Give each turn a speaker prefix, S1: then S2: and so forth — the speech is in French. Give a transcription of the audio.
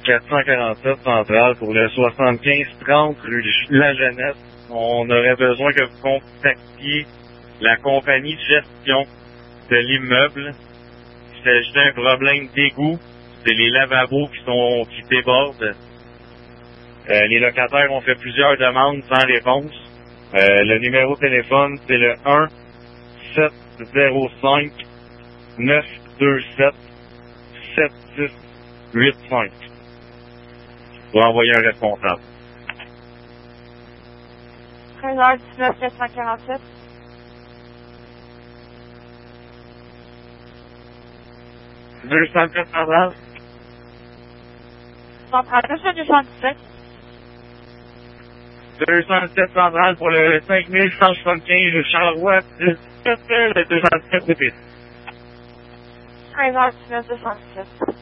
S1: 447 centrale pour le 7530 rue de la Jeunesse. On aurait besoin que vous contactiez la compagnie de gestion de l'immeuble. Il s'agit d'un problème d'égout. C'est les lavabos qui débordent. Les locataires ont fait plusieurs demandes sans réponse. Le numéro de téléphone, c'est le 1-705-927-7685. Vous envoyer un responsable.
S2: 13h19 447.
S1: Centrale.
S2: Centrale 217.
S1: 207 centrale pour le 5175 Charleroi. Le 207 répète.
S2: 13h19 217.